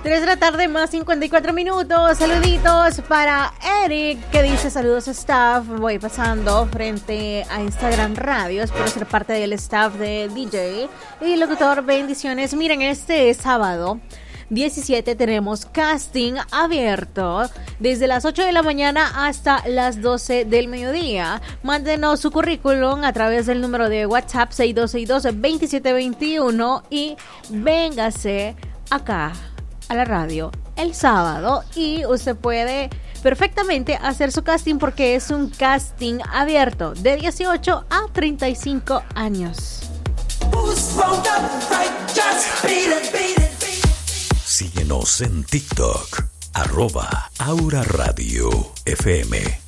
3 de la tarde más 54 minutos. Saluditos para Eric, que dice saludos staff. Voy pasando frente a Instagram Radio. Espero ser parte del staff de DJ y locutor. Bendiciones. Miren, este sábado 17 tenemos casting abierto desde las 8 de la mañana hasta las 12 del mediodía. Mándenos su currículum a través del número de WhatsApp 6262-2721 y véngase acá a la radio el sábado y usted puede perfectamente hacer su casting porque es un casting abierto de 18 a 35 años. Síguenos en TikTok, @Aura Radio FM.